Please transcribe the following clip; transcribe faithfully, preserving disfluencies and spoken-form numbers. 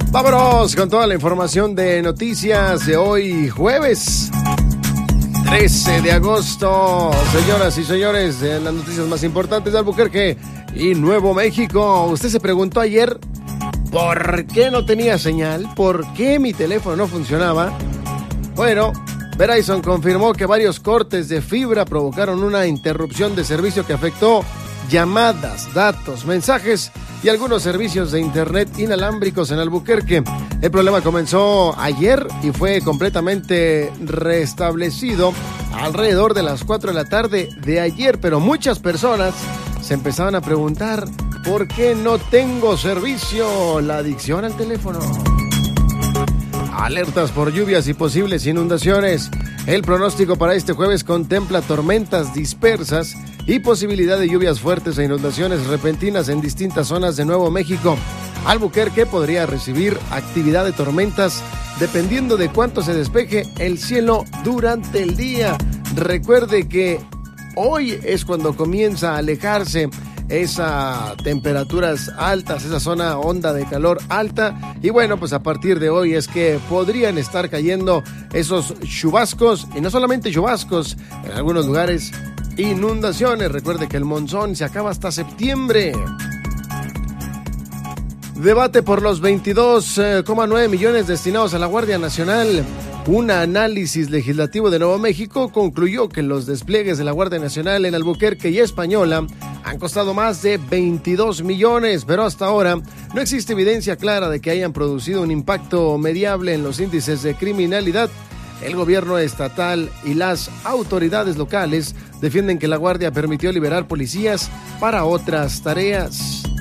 Vámonos con toda la información de noticias de hoy, jueves trece de agosto. Señoras y señores, en las noticias más importantes de Albuquerque y Nuevo México. Usted se preguntó ayer por qué no tenía señal, por qué mi teléfono no funcionaba. Bueno, Verizon confirmó que varios cortes de fibra provocaron una interrupción de servicio que afectó llamadas, datos, mensajes y algunos servicios de internet inalámbricos en Albuquerque. El problema comenzó ayer y fue completamente restablecido alrededor de las cuatro de la tarde de ayer, pero muchas personas se empezaban a preguntar ¿por qué no tengo servicio? La adicción al teléfono. Alertas por lluvias y posibles inundaciones. El pronóstico para este jueves contempla tormentas dispersas y posibilidad de lluvias fuertes e inundaciones repentinas en distintas zonas de Nuevo México. Albuquerque podría recibir actividad de tormentas dependiendo de cuánto se despeje el cielo durante el día. Recuerde que hoy es cuando comienza a alejarse esas temperaturas altas, esa zona onda de calor alta, y bueno, pues a partir de hoy es que podrían estar cayendo esos chubascos, y no solamente chubascos, en algunos lugares inundaciones. Recuerde que el monzón se acaba hasta septiembre. Debate por los veintidós coma nueve millones destinados a la Guardia Nacional. Un análisis legislativo de Nuevo México concluyó que los despliegues de la Guardia Nacional en Albuquerque y Española han costado más de veintidós millones, pero hasta ahora no existe evidencia clara de que hayan producido un impacto medible en los índices de criminalidad. El gobierno estatal y las autoridades locales defienden que la Guardia permitió liberar policías para otras tareas.